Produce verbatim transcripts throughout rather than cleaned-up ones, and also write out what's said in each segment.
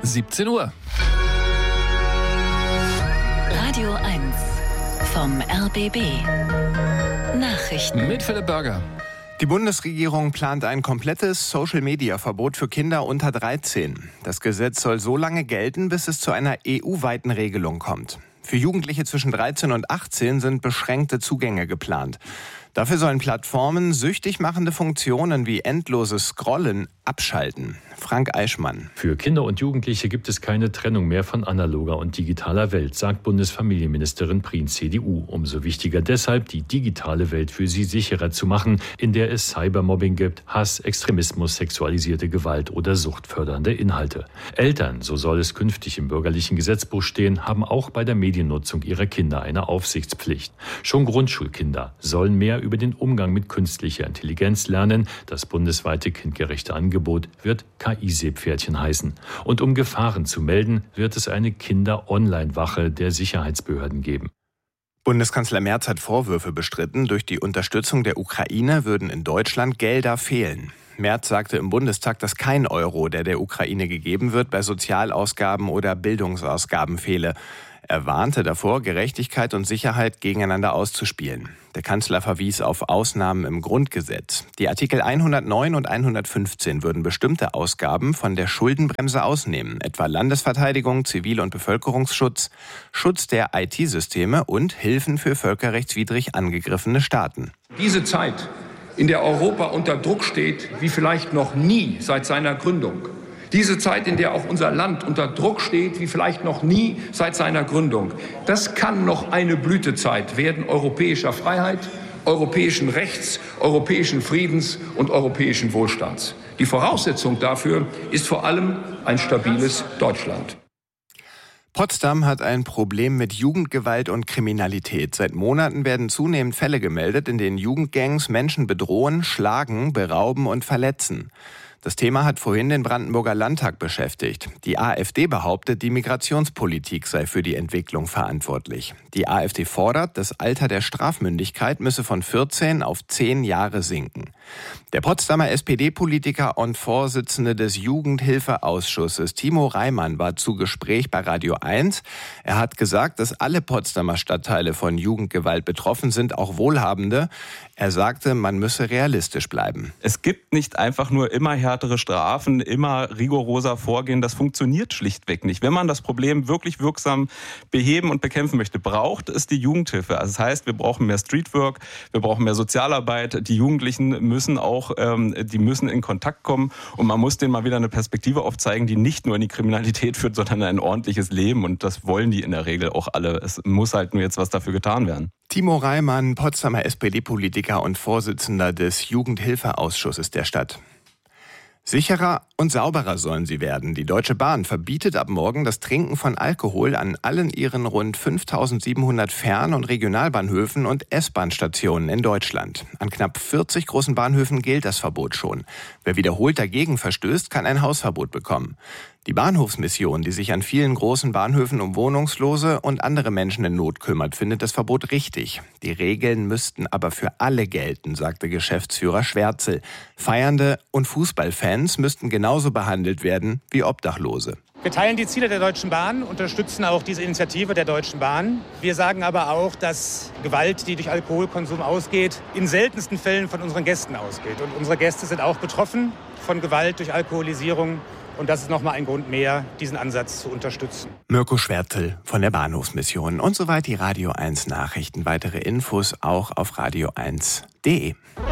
siebzehn Uhr. Radio eins vom R B B. Nachrichten mit Philipp Burger. Die Bundesregierung plant ein komplettes Social-Media-Verbot für Kinder unter dreizehn. Das Gesetz soll so lange gelten, bis es zu einer E U-weiten Regelung kommt. Für Jugendliche zwischen dreizehn und achtzehn sind beschränkte Zugänge geplant. Dafür sollen Plattformen süchtig machende Funktionen wie endloses Scrollen abschalten. Frank Eichmann. Für Kinder und Jugendliche gibt es keine Trennung mehr von analoger und digitaler Welt, sagt Bundesfamilienministerin Prien, C D U. Umso wichtiger deshalb, die digitale Welt für sie sicherer zu machen, in der es Cybermobbing gibt, Hass, Extremismus, sexualisierte Gewalt oder suchtfördernde Inhalte. Eltern, so soll es künftig im bürgerlichen Gesetzbuch stehen, haben auch bei der Mediennutzung ihrer Kinder eine Aufsichtspflicht. Schon Grundschulkinder sollen mehr über den Umgang mit künstlicher Intelligenz lernen. Das bundesweite kindgerechte Angebot wird K I-Seepferdchen heißen. Und um Gefahren zu melden, wird es eine Kinder-Online-Wache der Sicherheitsbehörden geben. Bundeskanzler Merz hat Vorwürfe bestritten, durch die Unterstützung der Ukraine würden in Deutschland Gelder fehlen. Merz sagte im Bundestag, dass kein Euro, der der Ukraine gegeben wird, bei Sozialausgaben oder Bildungsausgaben fehle. Er warnte davor, Gerechtigkeit und Sicherheit gegeneinander auszuspielen. Der Kanzler verwies auf Ausnahmen im Grundgesetz. Die Artikel hundertneun und hundertfünfzehn würden bestimmte Ausgaben von der Schuldenbremse ausnehmen, etwa Landesverteidigung, Zivil- und Bevölkerungsschutz, Schutz der I T-Systeme und Hilfen für völkerrechtswidrig angegriffene Staaten. Diese Zeit, in der Europa unter Druck steht, wie vielleicht noch nie seit seiner Gründung. Diese Zeit, in der auch unser Land unter Druck steht, wie vielleicht noch nie seit seiner Gründung. Das kann noch eine Blütezeit werden europäischer Freiheit, europäischen Rechts, europäischen Friedens und europäischen Wohlstands. Die Voraussetzung dafür ist vor allem ein stabiles Deutschland. Potsdam hat ein Problem mit Jugendgewalt und Kriminalität. Seit Monaten werden zunehmend Fälle gemeldet, in denen Jugendgangs Menschen bedrohen, schlagen, berauben und verletzen. Das Thema hat vorhin den Brandenburger Landtag beschäftigt. Die AfD behauptet, die Migrationspolitik sei für die Entwicklung verantwortlich. Die AfD fordert, das Alter der Strafmündigkeit müsse von vierzehn auf zehn Jahre sinken. Der Potsdamer S P D-Politiker und Vorsitzende des Jugendhilfeausschusses Timo Reimann war zu Gespräch bei Radio eins. Er hat gesagt, dass alle Potsdamer Stadtteile von Jugendgewalt betroffen sind, auch wohlhabende. Er sagte, man müsse realistisch bleiben. Es gibt nicht einfach nur immer härtere Strafen, immer rigoroser vorgehen. Das funktioniert schlichtweg nicht. Wenn man das Problem wirklich wirksam beheben und bekämpfen möchte, braucht es die Jugendhilfe. Also das heißt, wir brauchen mehr Streetwork, wir brauchen mehr Sozialarbeit. Die Jugendlichen müssen auch, ähm, die müssen in Kontakt kommen und man muss denen mal wieder eine Perspektive aufzeigen, die nicht nur in die Kriminalität führt, sondern ein ordentliches Leben. Und das wollen die in der Regel auch alle. Es muss halt nur jetzt was dafür getan werden. Timo Reimann, Potsdamer S P D-Politiker und Vorsitzender des Jugendhilfeausschusses der Stadt. Sicherer und sauberer sollen sie werden. Die Deutsche Bahn verbietet ab morgen das Trinken von Alkohol an allen ihren rund fünftausendsiebenhundert Fern- und Regionalbahnhöfen und S-Bahn-Stationen in Deutschland. An knapp vierzig großen Bahnhöfen gilt das Verbot schon. Wer wiederholt dagegen verstößt, kann ein Hausverbot bekommen. Die Bahnhofsmission, die sich an vielen großen Bahnhöfen um Wohnungslose und andere Menschen in Not kümmert, findet das Verbot richtig. Die Regeln müssten aber für alle gelten, sagte Geschäftsführer Schwärzel. Feiernde und Fußballfans müssten genauso behandelt werden wie Obdachlose. Wir teilen die Ziele der Deutschen Bahn, unterstützen auch diese Initiative der Deutschen Bahn. Wir sagen aber auch, dass Gewalt, die durch Alkoholkonsum ausgeht, in seltensten Fällen von unseren Gästen ausgeht. Und unsere Gäste sind auch betroffen von Gewalt durch Alkoholisierung. Und das ist nochmal ein Grund mehr, diesen Ansatz zu unterstützen. Mirko Schwärzel von der Bahnhofsmission. Und soweit die Radio eins Nachrichten. Weitere Infos auch auf radio eins punkt de.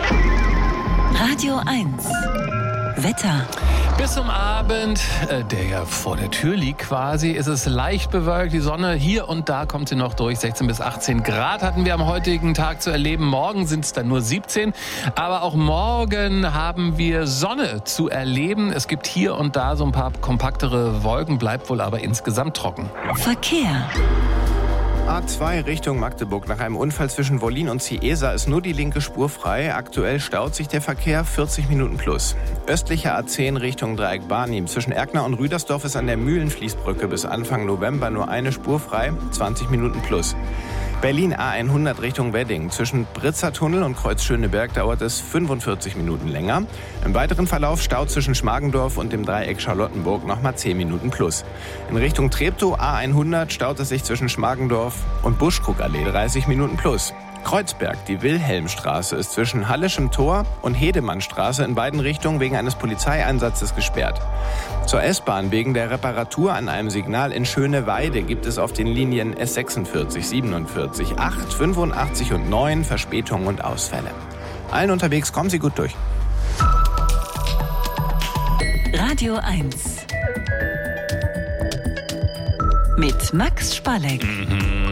Radio eins Wetter. Bis zum Abend, äh, der ja vor der Tür liegt quasi, ist es leicht bewölkt. Die Sonne hier und da kommt sie noch durch. sechzehn bis achtzehn Grad hatten wir am heutigen Tag zu erleben. Morgen sind es dann nur siebzehn. Aber auch morgen haben wir Sonne zu erleben. Es gibt hier und da so ein paar kompaktere Wolken, bleibt wohl aber insgesamt trocken. Verkehr. A zwei Richtung Magdeburg. Nach einem Unfall zwischen Wollin und Ciesa ist nur die linke Spur frei. Aktuell staut sich der Verkehr vierzig Minuten plus. Östlicher A zehn Richtung Dreieck Barnim. Zwischen Erkner und Rüdersdorf ist an der Mühlenfließbrücke bis Anfang November nur eine Spur frei, zwanzig Minuten plus. Berlin A hundert Richtung Wedding. Zwischen Britzertunnel und Kreuz Schöneberg dauert es fünfundvierzig Minuten länger. Im weiteren Verlauf Stau zwischen Schmargendorf und dem Dreieck Charlottenburg nochmal zehn Minuten plus. In Richtung Treptow A hundert staut es sich zwischen Schmargendorf und Buschkuckallee dreißig Minuten plus. Kreuzberg, die Wilhelmstraße, ist zwischen Hallischem Tor und Hedemannstraße in beiden Richtungen wegen eines Polizeieinsatzes gesperrt. Zur S-Bahn wegen der Reparatur an einem Signal in Schöneweide gibt es auf den Linien S sechsundvierzig, siebenundvierzig, acht, fünfundachtzig und neun Verspätungen und Ausfälle. Allen unterwegs, kommen Sie gut durch. Radio eins mit Max Spalleck. Mhm.